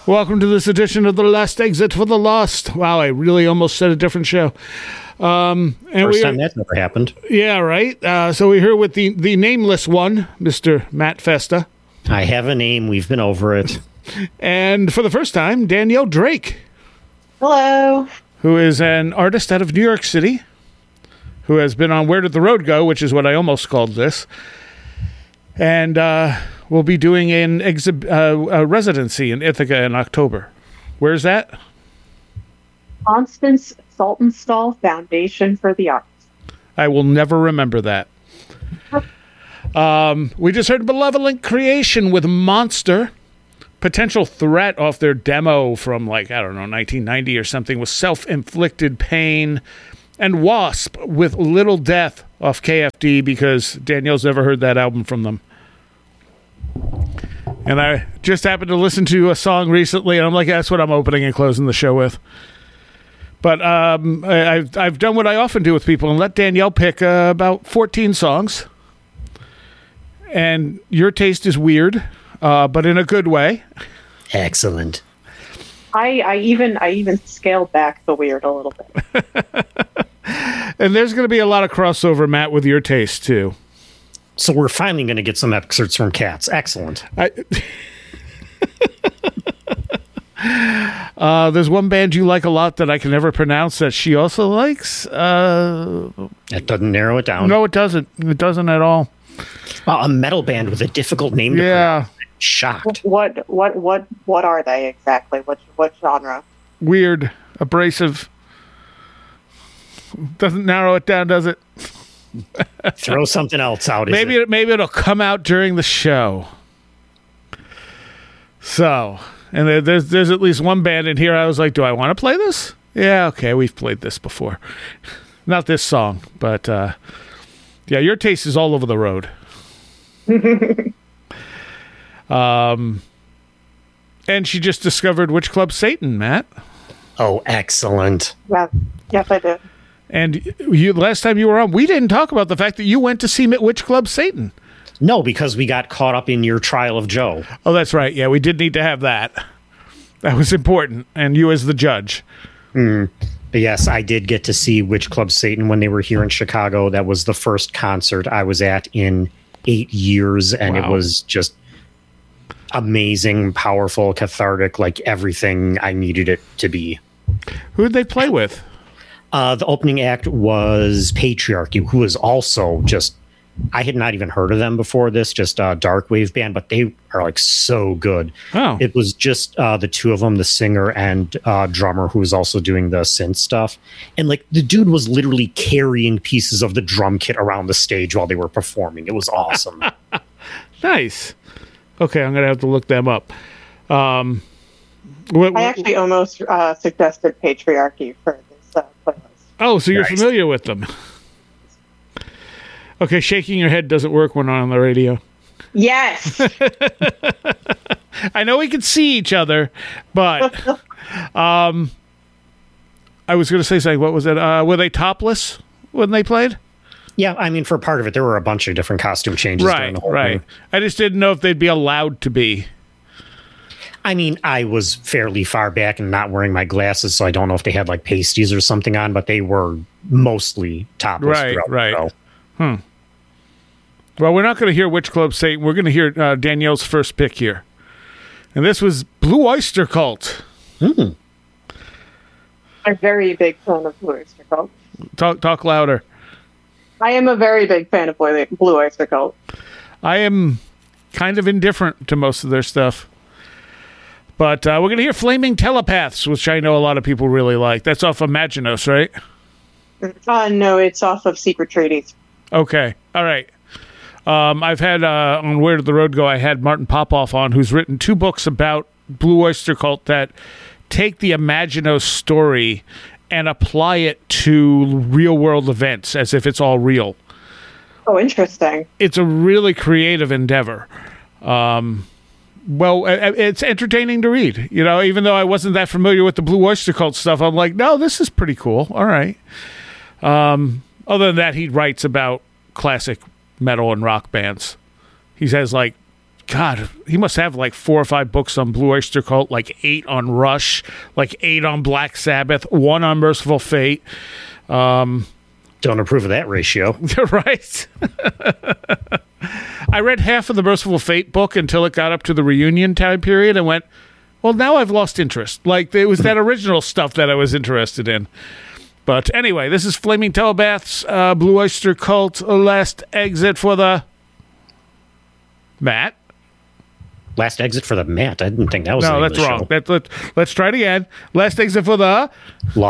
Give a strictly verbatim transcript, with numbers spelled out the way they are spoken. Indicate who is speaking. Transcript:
Speaker 1: Welcome to this edition of The Last Exit for the Lost. Wow, I really almost said a different show. Um, and
Speaker 2: First
Speaker 1: we
Speaker 2: time
Speaker 1: are,
Speaker 2: that's ever happened.
Speaker 1: Yeah, right. Uh, so we're here with the, the nameless one, Mister Matt Festa.
Speaker 2: I have a name. We've been over it.
Speaker 1: And for the first time, Danielle Drake.
Speaker 3: Hello.
Speaker 1: Who is an artist out of New York City, who has been on Where Did the Road Go, which is what I almost called this. And uh, we'll be doing an exhi- uh, a residency in Ithaca in October. Where's that?
Speaker 3: Constance Saltonstall Foundation for the Arts.
Speaker 1: I will never remember that. Um, we just heard Malevolent Creation with Monster. Potential Threat off their demo from, like, I don't know, nineteen ninety or something, with Self-Inflicted Pain. And Wasp with Little Death off K F D, because Danielle's never heard that album from them. And I just happened to listen to a song recently, and I'm like, that's what I'm opening and closing the show with. But um, I, I've, I've done what I often do with people and let Danielle pick uh, about fourteen songs. And your taste is weird, uh, but in a good way.
Speaker 2: Excellent.
Speaker 3: I, I even I even scaled back the weird a little bit.
Speaker 1: And there's going to be a lot of crossover, Matt, with your taste, too.
Speaker 2: So we're finally going to get some excerpts from Cats. Excellent.
Speaker 1: I, uh, there's one band you like a lot that I can never pronounce that she also likes. Uh,
Speaker 2: That doesn't narrow it down.
Speaker 1: no, it doesn't. It doesn't at all.
Speaker 2: Uh, a metal band with a difficult name to
Speaker 1: Yeah.
Speaker 2: pronounce. Shocked.
Speaker 3: What what what what are they exactly? What what genre?
Speaker 1: Weird. Abrasive. Doesn't narrow it down, does it?
Speaker 2: Throw something else out. Is
Speaker 1: Maybe
Speaker 2: it?
Speaker 1: it, maybe it'll come out during the show. So, and there- there's there's at least one band in here I was like, do I want to play this? Yeah, okay, we've played this before. Not this song, but uh, yeah, your taste is all over the road. um, and she just discovered Witch Club Satan, Matt.
Speaker 2: Oh, excellent.
Speaker 3: Yeah, yes, I did.
Speaker 1: And you, last time you were on, we didn't talk about the fact that you went to see Witch Club Satan.
Speaker 2: No, because we got caught up in your Trial of Joe.
Speaker 1: Oh, that's right. Yeah, we did need to have that. That was important. And you as the judge.
Speaker 2: Mm. But yes, I did get to see Witch Club Satan when they were here in Chicago. That was the first concert I was at in eight years, and
Speaker 1: Wow.
Speaker 2: it was just amazing, powerful, cathartic, like everything I needed it to be.
Speaker 1: Who did they play with?
Speaker 2: Uh, the opening act was Patriarchy, who was also just, I had not even heard of them before this, just a dark wave band, but they are like so good.
Speaker 1: Oh.
Speaker 2: It was just uh, the two of them, the singer and uh, drummer, who was also doing the synth stuff. And like the dude was literally carrying pieces of the drum kit around the stage while they were performing. It was awesome.
Speaker 1: Nice. Okay, I'm going to have to look them up. Um, what,
Speaker 3: I actually almost uh, suggested Patriarchy for this uh, playlist.
Speaker 1: oh, so you're
Speaker 2: Nice.
Speaker 1: familiar with them. Okay, shaking your head doesn't work when on the radio.
Speaker 3: Yes.
Speaker 1: I know we can see each other, but um, I was going to say something. What was it? Uh, were they topless when they played?
Speaker 2: Yeah, I mean, for part of it, there were a bunch of different costume changes during
Speaker 1: Right,
Speaker 2: the whole
Speaker 1: right.
Speaker 2: thing.
Speaker 1: I just didn't know if they'd be allowed to be.
Speaker 2: I mean, I was fairly far back and not wearing my glasses, so I don't know if they had like pasties or something on, but they were mostly topless.
Speaker 1: Right,
Speaker 2: throughout the
Speaker 1: right.
Speaker 2: show.
Speaker 1: Well, we're not going to hear Witch Club Satan. We're going to hear uh, Danielle's first pick here. And this was Blue Oyster Cult.
Speaker 2: Mm.
Speaker 3: I'm a very big fan of Blue Oyster Cult.
Speaker 1: Talk, talk louder.
Speaker 3: I am a very big fan of Blue Blue Oyster Cult.
Speaker 1: I am kind of indifferent to most of their stuff. But uh, we're going to hear Flaming Telepaths, which I know a lot of people really like. That's off Imaginos, right?
Speaker 3: Uh, no, it's off of Secret Treaties.
Speaker 1: Okay. All right. Um, I've had, uh, on Where Did the Road Go, I had Martin Popoff on, who's written two books about Blue Oyster Cult that take the Imaginos story and apply it to real-world events as if it's all real.
Speaker 3: Oh, interesting.
Speaker 1: It's a really creative endeavor. Um, well, it's entertaining to read. You know, even though I wasn't that familiar with the Blue Oyster Cult stuff, I'm like, no, this is pretty cool. All right. Um, other than that, he writes about classic metal and rock bands. He has like God, he must have like four or five books on Blue Oyster Cult, like eight on Rush, like eight on Black Sabbath, one on Merciful Fate. Um,
Speaker 2: Don't approve of that ratio.
Speaker 1: Right? I read half of the Merciful Fate book until it got up to the reunion time period and went, well, now I've lost interest. Like, it was that original stuff that I was interested in. But anyway, this is Flaming Telepaths, uh, Blue Oyster Cult, Last Exit for the... Matt?
Speaker 2: Last Exit for the Matt. I didn't think that was the
Speaker 1: No,
Speaker 2: name
Speaker 1: that's
Speaker 2: of the
Speaker 1: wrong.
Speaker 2: show.
Speaker 1: That, let, let's try it again. Last Exit for the...
Speaker 2: Lost